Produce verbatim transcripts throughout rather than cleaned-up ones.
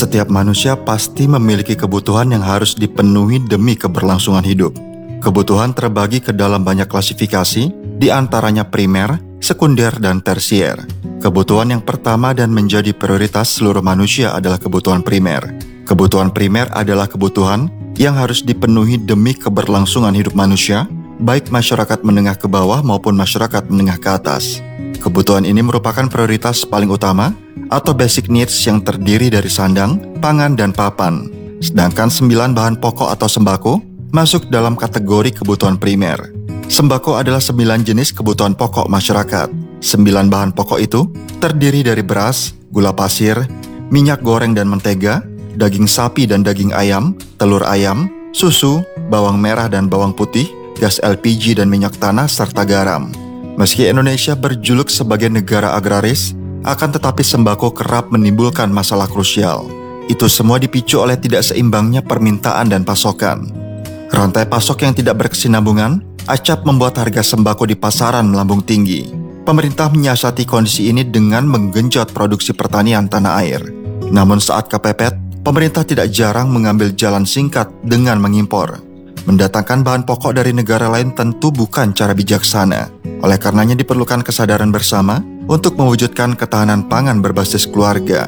Setiap manusia pasti memiliki kebutuhan yang harus dipenuhi demi keberlangsungan hidup. Kebutuhan terbagi ke dalam banyak klasifikasi, di antaranya primer, sekunder, dan tersier. Kebutuhan yang pertama dan menjadi prioritas seluruh manusia adalah kebutuhan primer. Kebutuhan primer adalah kebutuhan yang harus dipenuhi demi keberlangsungan hidup manusia, baik masyarakat menengah ke bawah maupun masyarakat menengah ke atas. Kebutuhan ini merupakan prioritas paling utama atau basic needs yang terdiri dari sandang, pangan, dan papan. Sedangkan sembilan bahan pokok atau sembako masuk dalam kategori kebutuhan primer. Sembako adalah sembilan jenis kebutuhan pokok masyarakat. Sembilan bahan pokok itu terdiri dari beras, gula pasir, minyak goreng dan mentega, daging sapi dan daging ayam, telur ayam, susu, bawang merah dan bawang putih, gas L P G dan minyak tanah, serta garam. Meski Indonesia berjuluk sebagai negara agraris, akan tetapi sembako kerap menimbulkan masalah krusial. Itu semua dipicu oleh tidak seimbangnya permintaan dan pasokan. Rantai pasok yang tidak berkesinambungan acap membuat harga sembako di pasaran melambung tinggi. Pemerintah menyiasati kondisi ini dengan menggenjot produksi pertanian tanah air. Namun saat kepepet, pemerintah tidak jarang mengambil jalan singkat dengan mengimpor. Mendatangkan bahan pokok dari negara lain tentu bukan cara bijaksana. Oleh karenanya diperlukan kesadaran bersama untuk mewujudkan ketahanan pangan berbasis keluarga.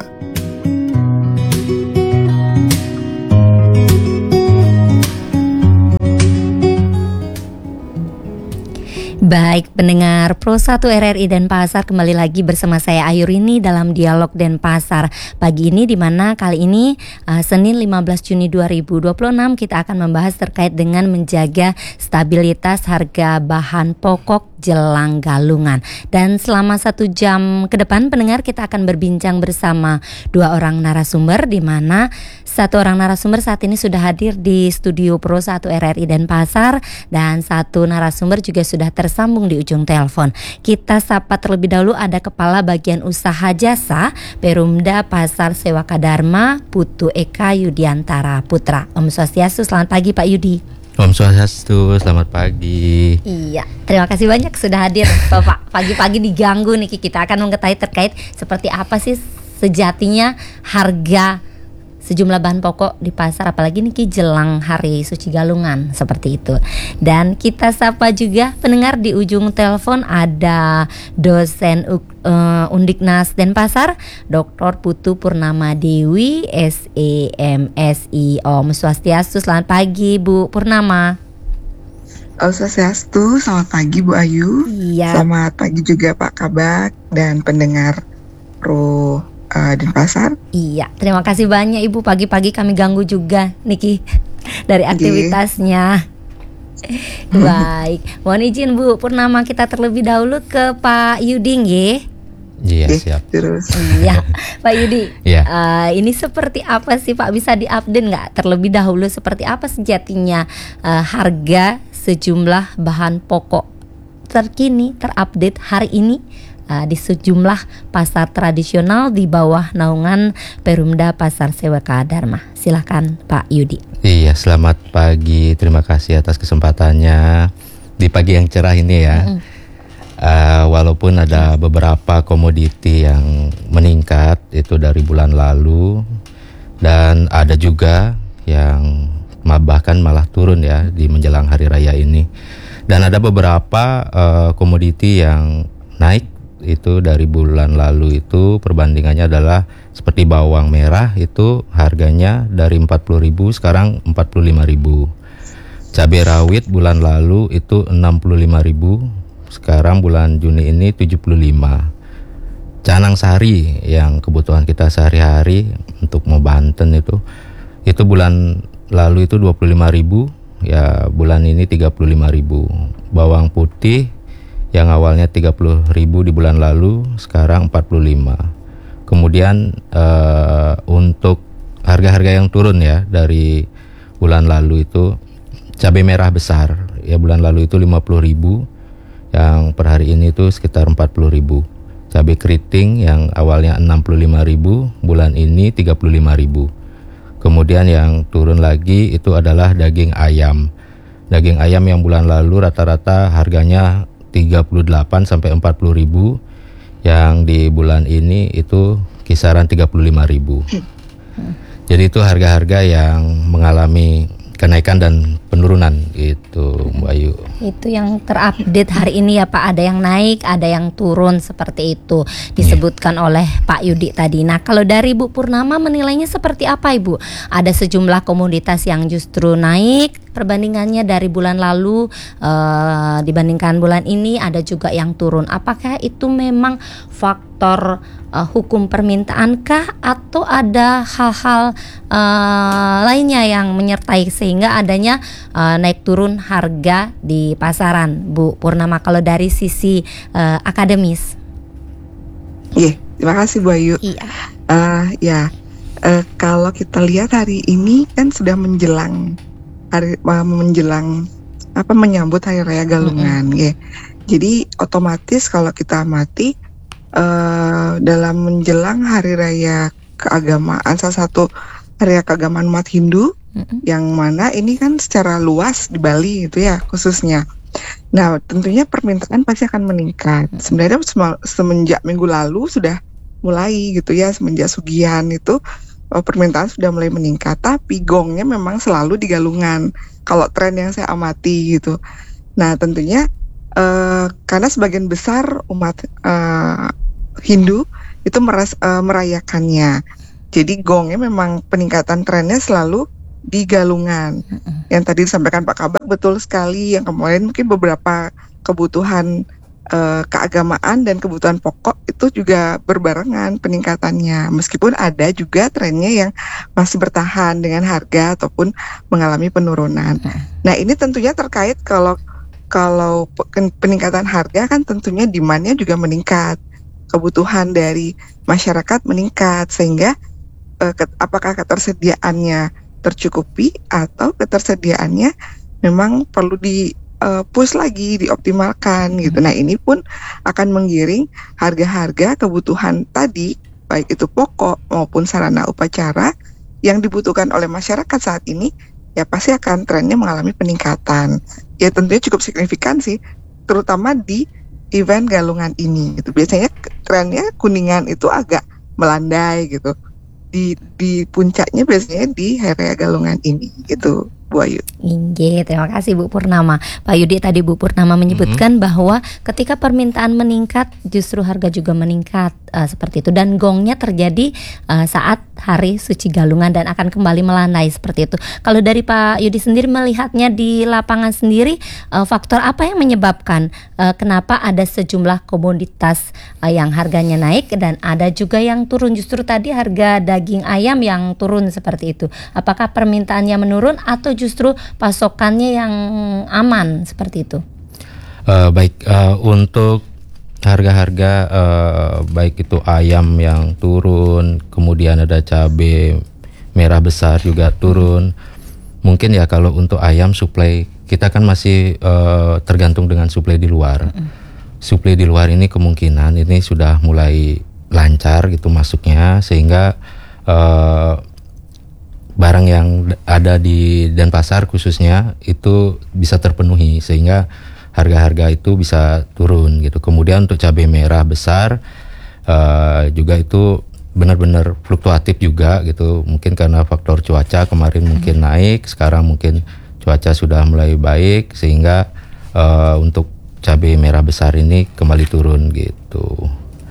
Baik, pendengar Pro satu R R I Denpasar, kembali lagi bersama saya Ayurini dalam Dialog Denpasar. Pagi ini di mana kali ini uh, Senin lima belas Juni dua ribu dua puluh enam kita akan membahas terkait dengan menjaga stabilitas harga bahan pokok jelang galungan. Dan selama satu jam ke depan pendengar kita akan berbincang bersama dua orang narasumber, di mana satu orang narasumber saat ini sudah hadir di studio Pro satu R R I Denpasar dan satu narasumber juga sudah tersambung di ujung telepon. Kita sapa terlebih dahulu, ada Kepala Bagian Usaha Jasa Perumda Pasar Sewaka Dharma, Putu Eka Yudiantara Putra. Om Swastiastu, selamat pagi Pak Yudi. Om Swastiastu, selamat pagi. Iya, terima kasih banyak sudah hadir Bapak. Pagi-pagi diganggu nih, kita akan mengetahui terkait seperti apa sih sejatinya harga sejumlah bahan pokok di pasar, apalagi nih jelang hari suci galungan seperti itu. Dan kita sapa juga pendengar di ujung telepon, ada dosen uh, Undiknas Denpasar, Doktor Putu Purnama Dewi, S E M S I. Om Swastiastu, selamat pagi Bu Purnama. Om Swastiastu, selamat pagi Bu Ayu. Iya. Selamat pagi juga Pak Kabak dan pendengar Pro Uh, Denpasar. Iya, terima kasih banyak Ibu, pagi-pagi kami ganggu juga Niki dari aktivitasnya. Baik, mohon izin Bu Purnama, kita terlebih dahulu ke Pak Yudi nggih. Iya, siap. Terus. Iya, Pak Yudi. Iya. Uh, ini seperti apa sih Pak, bisa diupdate nggak terlebih dahulu seperti apa sejatinya uh, harga sejumlah bahan pokok terkini terupdate hari ini Uh, di sejumlah pasar tradisional di bawah naungan Perumda Pasar Sewaka Dharma. Silakan Pak Yudi. Iya, selamat pagi. Terima kasih atas kesempatannya di pagi yang cerah ini ya. Mm-hmm. Uh, walaupun ada beberapa komoditi yang meningkat itu dari bulan lalu, dan ada juga yang bahkan malah turun ya di menjelang hari raya ini. Dan ada beberapa uh, komoditi yang naik itu dari bulan lalu, itu perbandingannya adalah seperti bawang merah itu harganya dari empat puluh ribu sekarang empat puluh lima ribu. Cabai rawit bulan lalu itu enam puluh lima ribu, sekarang bulan Juni ini tujuh puluh lima. Canang sari yang kebutuhan kita sehari-hari untuk mau Banten itu itu bulan lalu itu dua puluh lima ribu, ya bulan ini tiga puluh lima ribu. Bawang putih yang awalnya tiga puluh ribu di bulan lalu sekarang empat puluh lima. Kemudian uh, untuk harga-harga yang turun ya dari bulan lalu itu cabai merah besar ya bulan lalu itu lima puluh ribu, yang per hari ini itu sekitar empat puluh ribu. Cabai keriting yang awalnya enam puluh lima ribu bulan ini tiga puluh lima ribu. Kemudian yang turun lagi itu adalah daging ayam. Daging ayam yang bulan lalu rata-rata harganya tiga puluh delapan sampai empat puluh ribu, yang di bulan ini itu kisaran tiga puluh lima ribu. Jadi itu harga-harga yang mengalami kenaikan dan penurunan gitu, Mbak Ayu. Itu yang terupdate hari ini ya Pak, ada yang naik, ada yang turun seperti itu disebutkan yeah. oleh Pak Yudi tadi. Nah kalau dari Bu Purnama menilainya seperti apa Ibu? Ada sejumlah komoditas yang justru naik perbandingannya dari bulan lalu uh, dibandingkan bulan ini, ada juga yang turun. Apakah itu memang faktor uh, hukum permintaankah atau ada hal-hal uh, lainnya yang menyertai sehingga adanya uh, naik turun harga di pasaran, Bu Purnama, kalau dari sisi uh, akademis? Iya, yeah, terima kasih Bu Ayu. Iya. Uh, ya, uh, kalau kita lihat hari ini kan sudah menjelang hari uh, menjelang apa menyambut Hari Raya Galungan, mm-hmm. ya. Jadi otomatis kalau kita amati uh, dalam menjelang Hari Raya keagamaan, salah satu Hari Raya keagamaan umat Hindu, mm-hmm. yang mana ini kan secara luas di Bali itu ya khususnya. Nah tentunya permintaan pasti akan meningkat. Mm-hmm. Sebenarnya semenjak minggu lalu sudah mulai gitu ya, semenjak Sugihan itu permintaan sudah mulai meningkat, tapi gongnya memang selalu di Galungan kalau tren yang saya amati gitu. Nah tentunya uh, karena sebagian besar umat uh, Hindu itu meras, uh, merayakannya, jadi gongnya memang peningkatan trennya selalu di Galungan. uh-uh. Yang tadi disampaikan Pak Kabak betul sekali, yang kemarin mungkin beberapa kebutuhan Uh, keagamaan dan kebutuhan pokok itu juga berbarengan peningkatannya, meskipun ada juga trennya yang masih bertahan dengan harga ataupun mengalami penurunan. Nah ini tentunya terkait kalau kalau peningkatan harga kan tentunya demand-nya juga meningkat, kebutuhan dari masyarakat meningkat, sehingga uh, ke, apakah ketersediaannya tercukupi atau ketersediaannya memang perlu di Uh, push lagi, dioptimalkan gitu. Nah ini pun akan menggiring harga-harga kebutuhan tadi, baik itu pokok maupun sarana upacara yang dibutuhkan oleh masyarakat saat ini, ya pasti akan trennya mengalami peningkatan. Ya tentunya cukup signifikan sih, terutama di event Galungan ini gitu. Biasanya trennya Kuningan itu agak melandai gitu. Di di puncaknya biasanya di Hari Raya Galungan ini gitu. Bu Ayu. Inge, terima kasih Bu Purnama. Pak Yudi tadi Bu Purnama menyebutkan mm-hmm. bahwa ketika permintaan meningkat justru harga juga meningkat, uh, seperti itu, dan gongnya terjadi uh, saat hari suci Galungan dan akan kembali melandai seperti itu. Kalau dari Pak Yudi sendiri melihatnya di lapangan sendiri, uh, faktor apa yang menyebabkan uh, kenapa ada sejumlah komoditas uh, yang harganya naik dan ada juga yang turun? Justru tadi harga daging ayam yang turun seperti itu. Apakah permintaannya menurun atau justru pasokannya yang aman seperti itu? Uh, baik, uh, untuk harga-harga uh, baik itu ayam yang turun, kemudian ada cabai merah besar juga turun. Mungkin ya kalau untuk ayam suplai kita kan masih uh, tergantung dengan suplai di luar. Mm-hmm. Suplai di luar ini kemungkinan ini sudah mulai lancar gitu masuknya, sehingga uh, barang yang ada di Denpasar khususnya itu bisa terpenuhi, sehingga harga-harga itu bisa turun gitu. Kemudian untuk cabai merah besar uh, juga itu benar-benar fluktuatif juga gitu. Mungkin karena faktor cuaca kemarin mungkin naik, sekarang mungkin cuaca sudah mulai baik, sehingga uh, untuk cabai merah besar ini kembali turun gitu.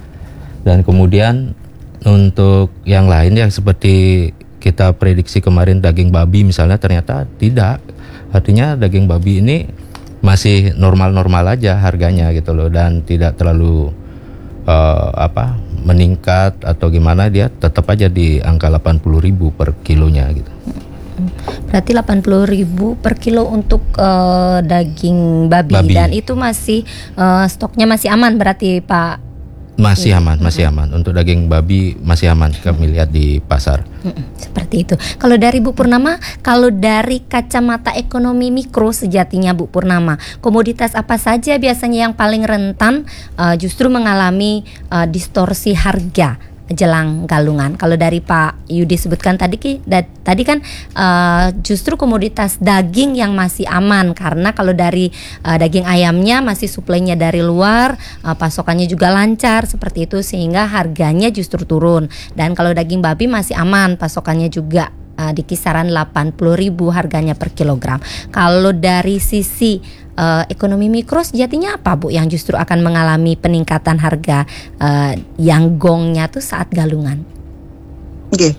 Dan kemudian untuk yang lain yang seperti kita prediksi kemarin daging babi misalnya, ternyata tidak. Artinya daging babi ini masih normal-normal aja harganya gitu loh, dan tidak terlalu uh, apa meningkat atau gimana, dia tetap aja di angka delapan puluh ribu per kilonya gitu. Berarti delapan puluh ribu per kilo untuk uh, daging babi, babi dan itu masih uh, stoknya masih aman berarti Pak? Masih aman, masih aman. Untuk daging babi masih aman kami lihat di pasar. Seperti itu. Kalau dari Bu Purnama, kalau dari kacamata ekonomi mikro sejatinya Bu Purnama, komoditas apa saja biasanya yang paling rentan uh, justru mengalami uh, distorsi harga jelang galungan. Kalau dari Pak Yudi sebutkan tadi ki, da, tadi kan uh, justru komoditas daging yang masih aman, karena kalau dari uh, daging ayamnya masih suplainya dari luar, uh, pasokannya juga lancar seperti itu sehingga harganya justru turun. Dan kalau daging babi masih aman, pasokannya juga uh, di kisaran delapan puluh ribu harganya per kilogram. Kalau dari sisi Uh, ekonomi mikro sejatinya apa Bu yang justru akan mengalami peningkatan harga uh, yang gongnya tuh saat galungan? Oke, okay.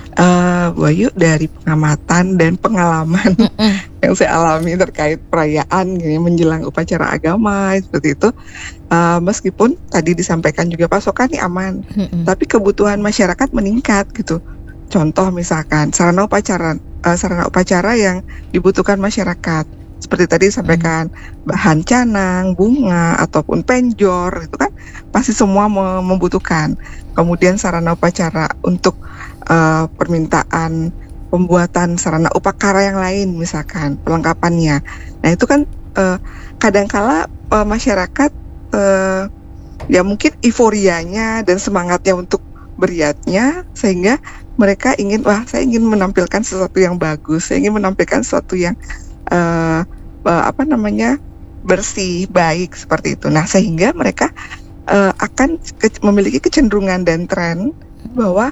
uh, Bu Ayu, dari pengamatan dan pengalaman Mm-mm. yang saya alami terkait perayaan gini, menjelang upacara agama seperti itu, uh, meskipun tadi disampaikan juga pasokannya aman, Mm-mm. tapi kebutuhan masyarakat meningkat gitu. Contoh misalkan sarana upacara, uh, sarana upacara yang dibutuhkan masyarakat. Seperti tadi disampaikan bahan canang, bunga, ataupun penjor, itu kan pasti semua membutuhkan. Kemudian sarana upacara untuk uh, permintaan pembuatan sarana upakara yang lain, misalkan pelengkapannya. Nah itu kan uh, kadangkala uh, masyarakat uh, ya mungkin euforianya dan semangatnya untuk beriatnya, sehingga mereka ingin, wah saya ingin menampilkan sesuatu yang bagus, saya ingin menampilkan sesuatu yang Uh, uh, apa namanya bersih, baik seperti itu. Nah sehingga mereka uh, akan ke- memiliki kecenderungan dan tren bahwa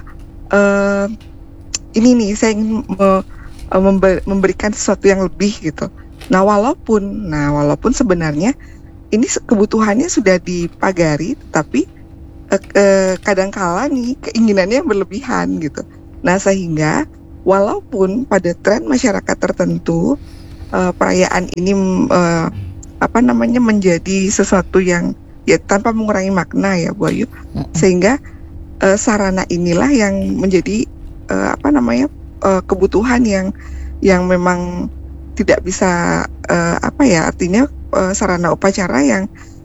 uh, ini nih saya ingin me- uh, member- memberikan sesuatu yang lebih gitu. Nah walaupun, nah walaupun sebenarnya ini kebutuhannya sudah dipagari, tapi uh, uh, kadangkala nih keinginannya berlebihan gitu. Nah sehingga walaupun pada tren masyarakat tertentu Uh, perayaan ini uh, apa namanya menjadi sesuatu yang ya tanpa mengurangi makna ya Bu Ayu, mm-hmm. sehingga uh, sarana inilah yang menjadi uh, apa namanya uh, kebutuhan yang yang memang tidak bisa uh, apa ya artinya uh, sarana upacara yang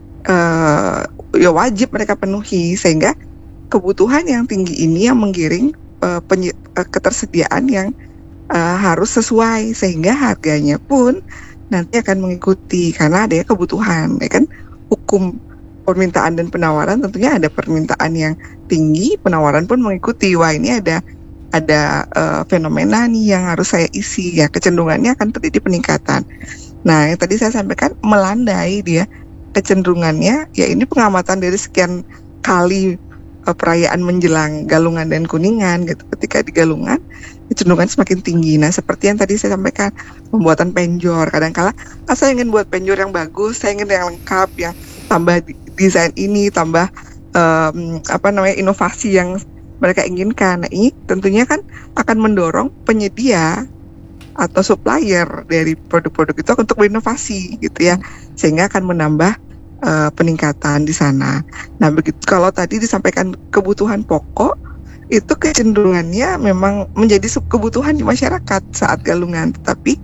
uh, ya wajib mereka penuhi, sehingga kebutuhan yang tinggi ini yang menggiring uh, penye- uh, ketersediaan yang Uh, harus sesuai, sehingga harganya pun nanti akan mengikuti karena ada ya kebutuhan, ya kan, hukum permintaan dan penawaran tentunya ada permintaan yang tinggi, penawaran pun mengikuti. Wah ini ada ada uh, fenomena nih yang harus saya isi, ya kecenderungannya akan terjadi peningkatan. Nah yang tadi saya sampaikan melandai dia kecenderungannya, ya ini pengamatan dari sekian kali uh, perayaan menjelang Galungan dan Kuningan gitu. Ketika di Galungan kecenderungan semakin tinggi. Nah seperti yang tadi saya sampaikan, pembuatan penjor, kadang-kala ah, saya ingin buat penjor yang bagus, saya ingin yang lengkap, yang tambah desain ini, tambah um, apa namanya inovasi yang mereka inginkan. Nah ini tentunya kan akan mendorong penyedia atau supplier dari produk-produk itu untuk berinovasi gitu ya, sehingga akan menambah uh, peningkatan di sana. Nah begitu, kalau tadi disampaikan kebutuhan pokok, itu kecenderungannya memang menjadi kebutuhan di masyarakat saat Galungan, tetapi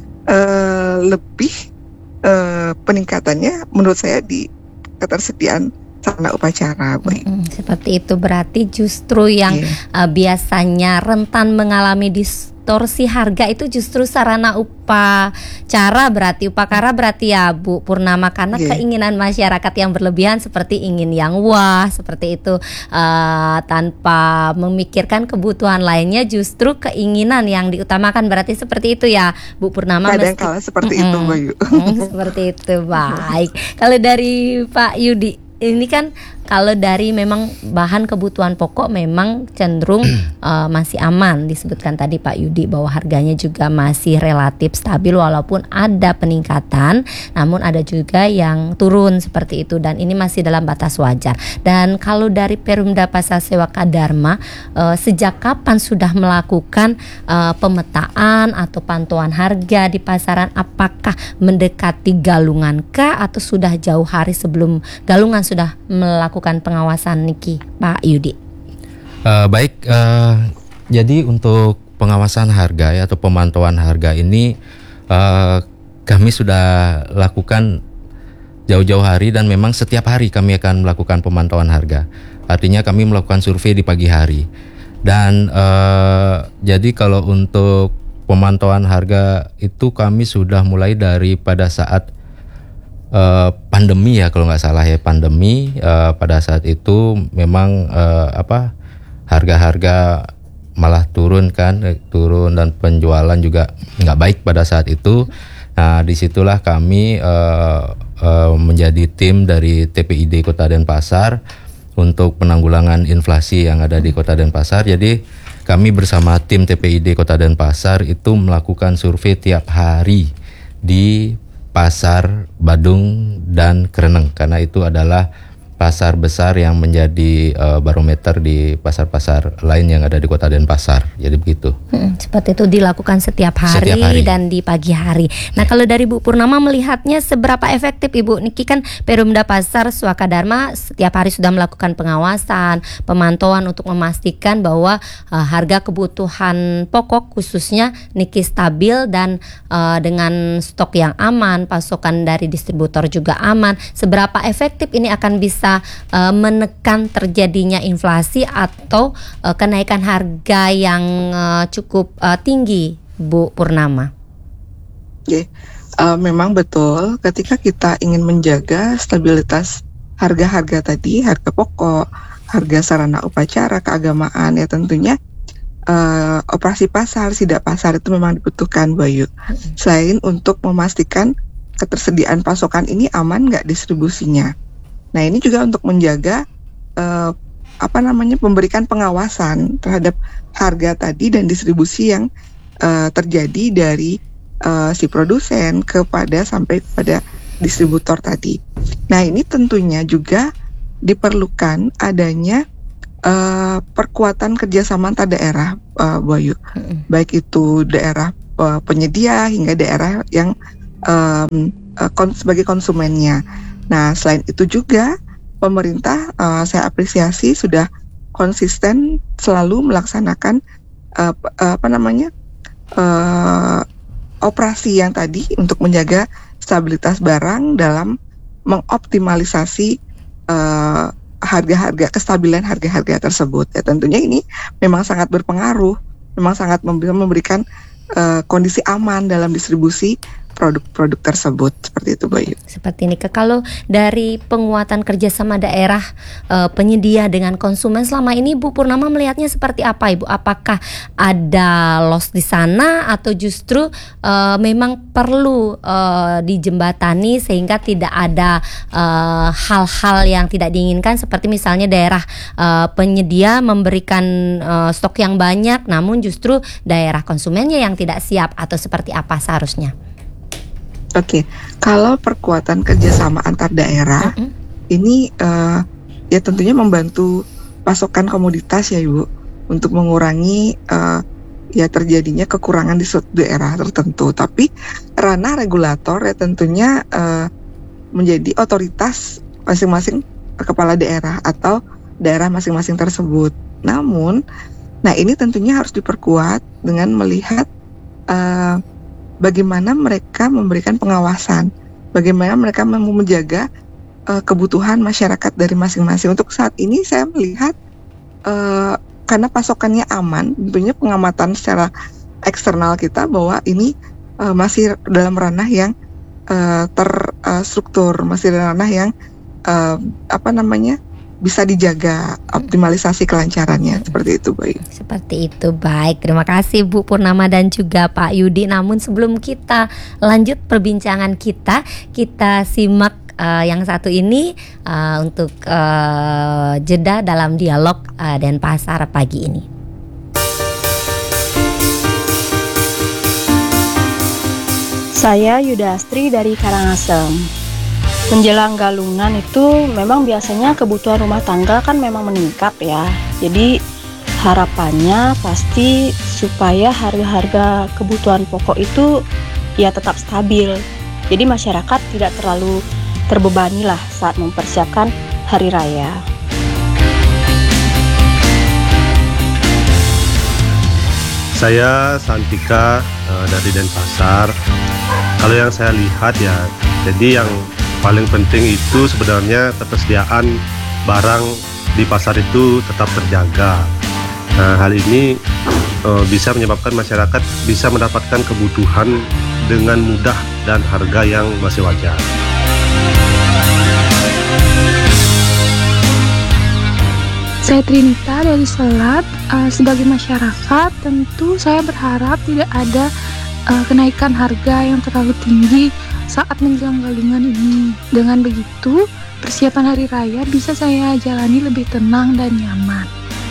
uh, lebih uh, peningkatannya menurut saya di ketersediaan sarana upacara. Mm-hmm, seperti itu, berarti justru yang yeah. uh, biasanya rentan mengalami distorsi harga itu justru sarana upacara, berarti upakara berarti ya Bu Purnama, karena yeah. keinginan masyarakat yang berlebihan seperti ingin yang wah seperti itu, uh, tanpa memikirkan kebutuhan lainnya, justru keinginan yang diutamakan, berarti seperti itu ya Bu Purnama. Kadang kala seperti mm-hmm. itu Bayu. Mm, seperti itu, baik. Kalau dari Pak Yudi, ini kan kalau dari memang bahan kebutuhan pokok memang cenderung uh, masih aman, disebutkan tadi Pak Yudi bahwa harganya juga masih relatif stabil walaupun ada peningkatan, namun ada juga yang turun seperti itu, dan ini masih dalam batas wajar. Dan kalau dari Perumda Pasar Sewaka Dharma, uh, sejak kapan sudah melakukan uh, pemetaan atau pantauan harga di pasaran? Apakah mendekati Galungan kah atau sudah jauh hari sebelum Galungan sudah melakukan pengawasan niki Pak Yudi? Uh, baik, uh, jadi untuk pengawasan harga ya, atau pemantauan harga ini uh, kami sudah lakukan jauh-jauh hari, dan memang setiap hari kami akan melakukan pemantauan harga. Artinya kami melakukan survei di pagi hari. Dan uh, jadi kalau untuk pemantauan harga itu kami sudah mulai dari pada saat Uh, pandemi ya, kalau nggak salah ya pandemi, uh, pada saat itu memang uh, apa harga-harga malah turun kan, turun dan penjualan juga nggak baik pada saat itu. Nah, disitulah kami uh, uh, menjadi tim dari T P I D Kota Denpasar untuk penanggulangan inflasi yang ada di Kota Denpasar. Jadi kami bersama tim T P I D Kota Denpasar itu melakukan survei tiap hari di Pasar Badung dan Kreneng, karena itu adalah pasar besar yang menjadi uh, barometer di pasar-pasar lain yang ada di Kota Denpasar. Jadi begitu. Hmm, seperti itu dilakukan setiap hari, setiap hari dan di pagi hari. Nah, kalau dari Bu Purnama melihatnya seberapa efektif Ibu Niki, kan Perumda Pasar Suaka Dharma setiap hari sudah melakukan pengawasan, pemantauan untuk memastikan bahwa uh, harga kebutuhan pokok khususnya Niki stabil dan uh, dengan stok yang aman, pasokan dari distributor juga aman. Seberapa efektif ini akan bisa uh, menekan terjadinya inflasi atau uh, kenaikan harga yang uh, cukup uh, tinggi, Bu Purnama? Oke, uh, memang betul ketika kita ingin menjaga stabilitas harga-harga tadi, harga pokok, harga sarana upacara, keagamaan, ya tentunya uh, operasi pasar, sidak pasar itu memang dibutuhkan, Bayu. Selain untuk memastikan ketersediaan pasokan ini aman nggak distribusinya. Nah, ini juga untuk menjaga uh, apa namanya memberikan pengawasan terhadap harga tadi dan distribusi yang uh, terjadi dari uh, si produsen kepada sampai kepada distributor tadi. Nah, ini tentunya juga diperlukan adanya uh, perkuatan kerjasama antar daerah, uh, Bayu, mm-hmm. baik itu daerah uh, penyedia hingga daerah yang um, uh, kon- sebagai konsumennya. Nah, selain itu juga pemerintah uh, saya apresiasi sudah konsisten selalu melaksanakan uh, apa namanya uh, operasi yang tadi untuk menjaga stabilitas barang dalam mengoptimalisasi uh, harga-harga, kestabilan harga-harga tersebut. Ya, tentunya ini memang sangat berpengaruh, memang sangat memberikan uh, kondisi aman dalam distribusi produk-produk tersebut, seperti itu, Bayu. Seperti ini. Kalau dari penguatan kerjasama daerah e, penyedia dengan konsumen selama ini, Bu Purnama melihatnya seperti apa, Ibu? Apakah ada loss di sana atau justru e, memang perlu e, dijembatani sehingga tidak ada e, hal-hal yang tidak diinginkan, seperti misalnya daerah e, penyedia memberikan e, stok yang banyak, namun justru daerah konsumennya yang tidak siap, atau seperti apa seharusnya? Oke, okay. Kalau perkuatan kerjasama antar daerah, mm-hmm. ini uh, ya tentunya membantu pasokan komoditas ya Ibu, untuk mengurangi uh, ya terjadinya kekurangan di suatu daerah tertentu. Tapi ranah regulator ya tentunya uh, menjadi otoritas masing-masing kepala daerah atau daerah masing-masing tersebut. Namun, nah ini tentunya harus diperkuat dengan melihat uh, bagaimana mereka memberikan pengawasan, bagaimana mereka mau menjaga uh, kebutuhan masyarakat dari masing-masing. Untuk saat ini saya melihat uh, karena pasokannya aman, tentunya pengamatan secara eksternal kita bahwa ini uh, masih dalam ranah yang uh, terstruktur, uh, masih dalam ranah yang uh, apa namanya bisa dijaga optimalisasi kelancarannya, seperti itu, Baik. Seperti itu, baik. Terima kasih Bu Purnama dan juga Pak Yudi. Namun sebelum kita lanjut perbincangan kita, kita simak uh, yang satu ini uh, untuk uh, jeda dalam dialog uh, Denpasar pagi ini. Saya Yudastri dari Karangasem. Menjelang galungan itu memang biasanya kebutuhan rumah tangga kan memang meningkat ya. Jadi harapannya pasti supaya harga-harga kebutuhan pokok itu ya tetap stabil. Jadi masyarakat tidak terlalu terbebani lah saat mempersiapkan hari raya. Saya Santika uh, dari Denpasar. Kalau yang saya lihat ya, jadi yang paling penting itu sebenarnya ketersediaan barang di pasar itu tetap terjaga. Nah, hal ini e, bisa menyebabkan masyarakat bisa mendapatkan kebutuhan dengan mudah dan harga yang masih wajar. Saya Trinita dari Selat. Uh, sebagai masyarakat, tentu saya berharap tidak ada uh, kenaikan harga yang terlalu tinggi saat menjelang Galungan ini. Dengan begitu, persiapan hari raya bisa saya jalani lebih tenang dan nyaman.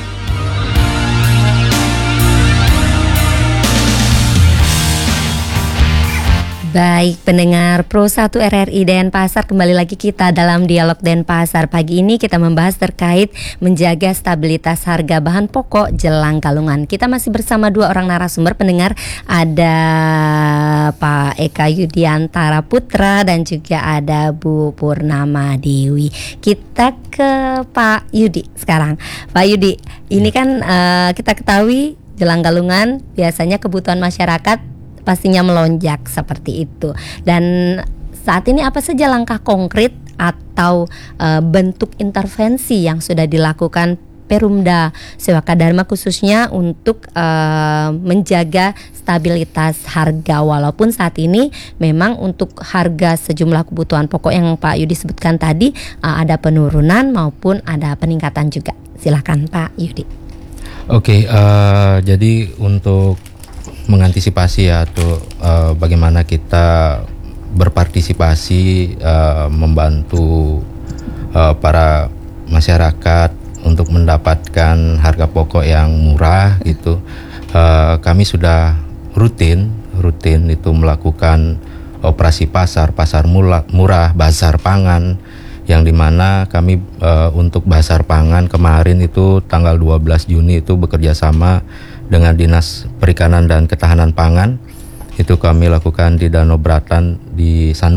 Baik, pendengar Pro satu R R I Denpasar, kembali lagi kita dalam Dialog Denpasar. Pagi ini kita membahas terkait menjaga stabilitas harga bahan pokok jelang Galungan. Kita masih bersama dua orang narasumber pendengar, ada Pak Eka Yudiantara Putra dan juga ada Bu Purnama Dewi. Kita ke Pak Yudi sekarang. Pak Yudi, ini kan uh, kita ketahui jelang Galungan biasanya kebutuhan masyarakat pastinya melonjak seperti itu. Dan saat ini apa saja langkah konkret atau uh, bentuk intervensi yang sudah dilakukan Perumda Sewaka Dharma khususnya untuk uh, menjaga stabilitas harga, walaupun saat ini memang untuk harga sejumlah kebutuhan pokok yang Pak Yudi sebutkan tadi uh, ada penurunan maupun ada peningkatan juga. Silakan Pak Yudi. Oke, okay, uh, jadi untuk mengantisipasi ya atau uh, bagaimana kita berpartisipasi uh, membantu uh, para masyarakat untuk mendapatkan harga pokok yang murah gitu. Uh, kami sudah rutin rutin itu melakukan operasi pasar pasar murah, murah bazar pangan, yang dimana kami uh, untuk bazar pangan kemarin itu tanggal dua belas Juni itu bekerja sama dengan Dinas Perikanan dan Ketahanan Pangan. Itu kami lakukan di Danau Bratan di San